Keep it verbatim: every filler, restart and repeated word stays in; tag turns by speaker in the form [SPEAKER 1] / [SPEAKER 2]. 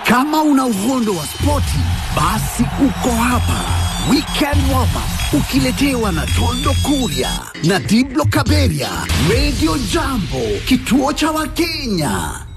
[SPEAKER 1] Kama una uhondo wa spoti, basi uko hapa. Weekend Warm-Up ukiletewa na Tondo Kuria na Diblo Kaberia. Radio Jambo, kituo cha Wakenya.